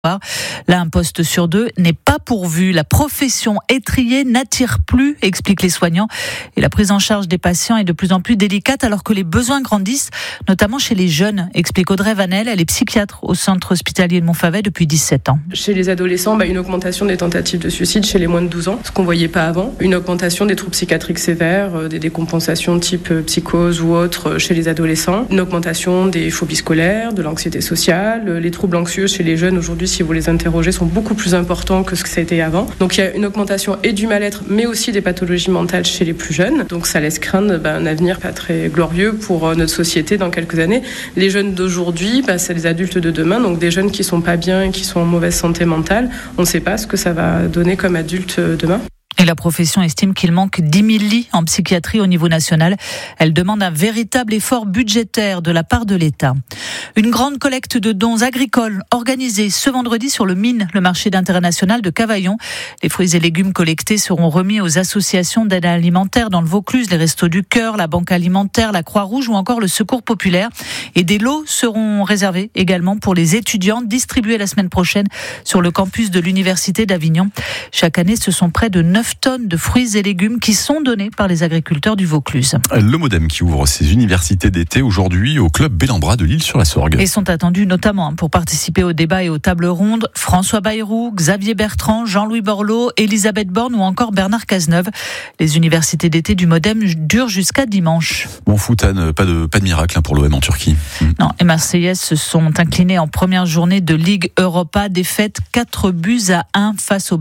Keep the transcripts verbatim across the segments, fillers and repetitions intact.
Là, un poste sur deux n'est pas pourvu. La profession étrier n'attire plus, expliquent les soignants. Et la prise en charge des patients est de plus en plus délicate alors que les besoins grandissent, notamment chez les jeunes, explique Audrey Vanel. Elle est psychiatre au centre hospitalier de Montfavet depuis dix-sept ans. Chez les adolescents, bah, une augmentation des tentatives de suicide chez les moins de douze ans, ce qu'on ne voyait pas avant. Une augmentation des troubles psychiatriques sévères, euh, des décompensations type euh, psychose ou autres euh, chez les adolescents. Une augmentation des phobies scolaires, de l'anxiété sociale. Euh, les troubles anxieux chez les jeunes aujourd'hui, si vous les interrogez, sont beaucoup plus importants que ce que ça a été avant. Donc il y a une augmentation et du mal-être, mais aussi des pathologies mentales chez les plus jeunes. Donc ça laisse craindre bah, un avenir pas très glorieux pour euh, notre société dans quelques années. Les jeunes d'aujourd'hui, bah, c'est les adultes de demain, donc des jeunes qui sont pas bien et qui sont en mauvaise santé mentale. On ne sait pas ce que ça va donner comme adultes demain. Et la profession estime qu'il manque dix mille lits en psychiatrie au niveau national. Elle demande un véritable effort budgétaire de la part de l'État. Une grande collecte de dons agricoles organisée ce vendredi sur le Mine, le marché d'intérêt national de Cavaillon. Les fruits et légumes collectés seront remis aux associations d'aide alimentaire dans le Vaucluse, les Restos du Cœur, la Banque alimentaire, la Croix-Rouge ou encore le Secours populaire. Et des lots seront réservés également pour les étudiants, distribués la semaine prochaine sur le campus de l'Université d'Avignon. Chaque année, ce sont près de neuf tonnes de fruits et légumes qui sont donnés par les agriculteurs du Vaucluse. Le Modem qui ouvre ses universités d'été aujourd'hui au club Bellambra de L'Isle-sur-la-Sorgue. Et sont attendus notamment pour participer au débat et aux tables rondes François Bayrou, Xavier Bertrand, Jean-Louis Borloo, Elisabeth Borne ou encore Bernard Cazeneuve. Les universités d'été du Modem durent jusqu'à dimanche. Bon foot, Anne, pas de, pas de miracle hein, pour l'O M en Turquie. Non, les Marseillaises se sont inclinées en première journée de Ligue Europa, défaite quatre buts à un face au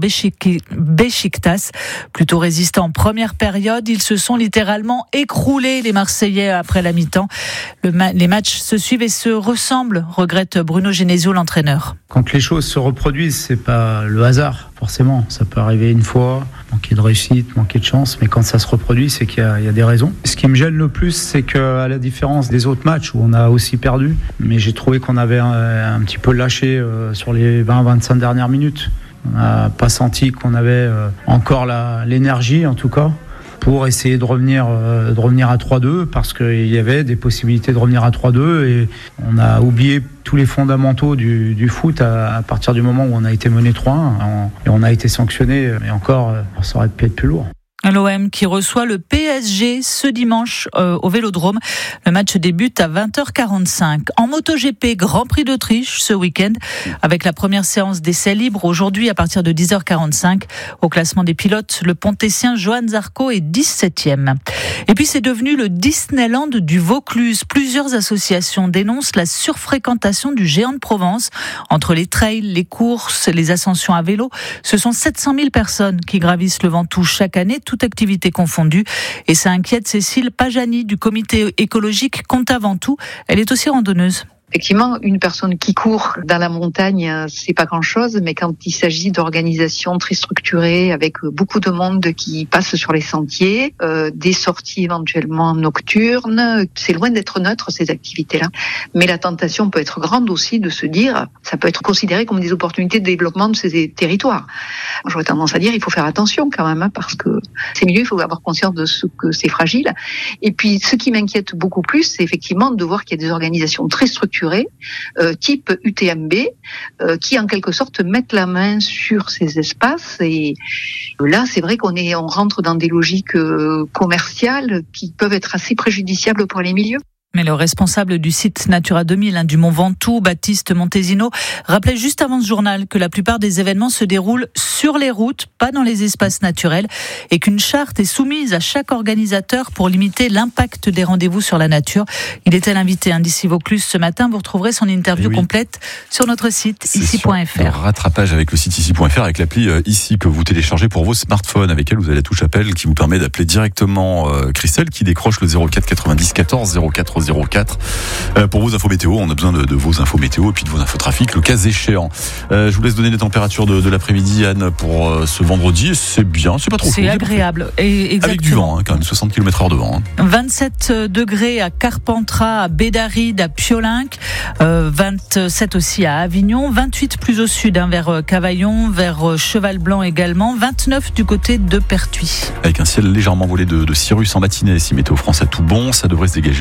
Beşiktaş. Plutôt résistants en première période, ils se sont littéralement écroulés, les Marseillais, après la mi-temps. Le ma- les matchs se suivent et se ressemblent, regrette Bruno Genesio, l'entraîneur. Quand les choses se reproduisent, c'est pas le hasard, forcément. Ça peut arriver une fois, manquer de réussite, manquer de chance, mais quand ça se reproduit, c'est qu'il y a, il y a des raisons. Ce qui me gêne le plus, c'est qu'à la différence des autres matchs où on a aussi perdu, mais j'ai trouvé qu'on avait un, un petit peu lâché euh, sur les vingt à vingt-cinq dernières minutes. On n'a pas senti qu'on avait euh, encore la, l'énergie, en tout cas, pour essayer de revenir, euh, de revenir à trois deux, parce qu'il y avait des possibilités de revenir à trois deux, et on a oublié tous les fondamentaux du, du foot à, à partir du moment où on a été mené trois un, on, et on a été sanctionné, et encore, euh, ça aurait pu être plus lourd. L'O M qui reçoit le P S G ce dimanche euh, au Vélodrome. Le match débute à vingt heures quarante-cinq. En MotoGP, Grand Prix d'Autriche ce week-end avec la première séance d'essais libres aujourd'hui à partir de dix heures quarante-cinq. Au classement des pilotes, le Pontessien Johan Zarco est dix-septième. Et puis c'est devenu le Disneyland du Vaucluse. Plusieurs associations dénoncent la surfréquentation du Géant de Provence. Entre les trails, les courses, les ascensions à vélo, ce sont sept cent mille personnes qui gravissent le Ventoux chaque année, toute activité confondue. Et ça inquiète Cécile Pajani du comité écologique Compte Avant Tout. Elle est aussi randonneuse. Effectivement, une personne qui court dans la montagne, c'est pas grand-chose, mais quand il s'agit d'organisations très structurées, avec beaucoup de monde qui passe sur les sentiers, euh, des sorties éventuellement nocturnes, c'est loin d'être neutre ces activités-là. Mais la tentation peut être grande aussi de se dire, ça peut être considéré comme des opportunités de développement de ces territoires. J'aurais tendance à dire, il faut faire attention quand même, hein, parce que ces milieux, il faut avoir conscience de ce que c'est fragile. Et puis, ce qui m'inquiète beaucoup plus, c'est effectivement de voir qu'il y a des organisations très structurées, Euh, type U T M B, euh, qui en quelque sorte mettent la main sur ces espaces. Et là, c'est vrai qu'on est, on rentre dans des logiques euh, commerciales qui peuvent être assez préjudiciables pour les milieux. Mais le responsable du site Natura deux mille hein, du Mont Ventoux, Baptiste Montesino, rappelait juste avant ce journal que la plupart des événements se déroulent sur les routes, pas dans les espaces naturels, et qu'une charte est soumise à chaque organisateur pour limiter l'impact des rendez-vous sur la nature. Il était l'invité hein, d'Ici Vaucluse ce matin. Vous retrouverez son interview oui. complète sur notre site ici point f r. Le rattrapage avec le site ici point f r, avec l'appli euh, Ici que vous téléchargez pour vos smartphones, avec elle vous avez la touche appel qui vous permet d'appeler directement euh, Christelle qui décroche le zéro quatre quatre-vingt-dix quatorze zéro quatre zéro quatre euh, pour vos infos météo. On a besoin de, de vos infos météo et puis de vos infos trafic, le cas échéant. Euh, je vous laisse donner les températures de, de l'après-midi, Anne, pour euh, ce vendredi. C'est bien, c'est pas trop chaud. C'est agréable. Et exactement. Avec du vent, hein, quand même, soixante kilomètres heure de vent. Hein. vingt-sept degrés à Carpentras, à Bédaride, à Piolinck, euh, vingt-sept aussi à Avignon, vingt-huit plus au sud, hein, vers Cavaillon, vers Cheval-Blanc également, vingt-neuf du côté de Pertuis. Avec un ciel légèrement voilé de, de cirrus en matinée, si Météo France a tout bon, ça devrait se dégager au fil des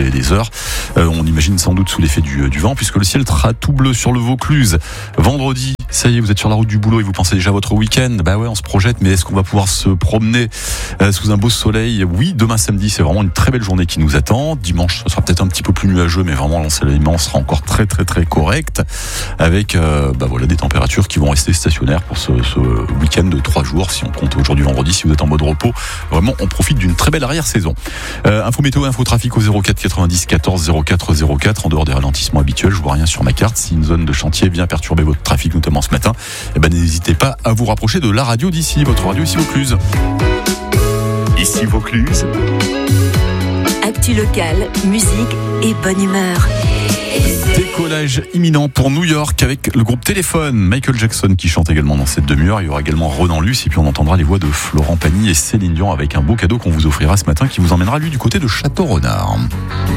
des, des heures. Euh, on imagine sans doute sous l'effet du, du vent, puisque le ciel sera tout bleu sur le Vaucluse. Vendredi, ça y est, vous êtes sur la route du boulot et vous pensez déjà à votre week-end. Bah ouais, on se projette, mais est-ce qu'on va pouvoir se promener euh, sous un beau soleil? Oui, demain samedi, c'est vraiment une très belle journée qui nous attend. Dimanche, ça sera peut-être un petit peu plus nuageux, mais vraiment l'ensoleillement sera encore très très très correct, avec euh, bah voilà, des températures qui vont rester stationnaires pour ce, ce week-end de trois jours. Si on compte aujourd'hui vendredi, si vous êtes en mode repos, vraiment on profite d'une très belle arrière-saison. Euh, info météo, info trafic au zéro quatre quatre-vingt-dix quatorze zéro quatre zéro quatre. En dehors des ralentissements habituels, je vois rien sur ma carte. Si une zone de chantier vient perturber votre trafic, notamment ce matin, eh ben n'hésitez pas à vous rapprocher de la radio d'ici, votre radio ici Vaucluse. Ici Vaucluse. Actu locale, musique et bonne humeur. Décollage imminent pour New York avec le groupe Téléphone. Michael Jackson qui chante également dans cette demi-heure. Il y aura également Ronan Luce et puis on entendra les voix de Florent Pagny et Céline Dion avec un beau cadeau qu'on vous offrira ce matin qui vous emmènera lui du côté de Château-Renard.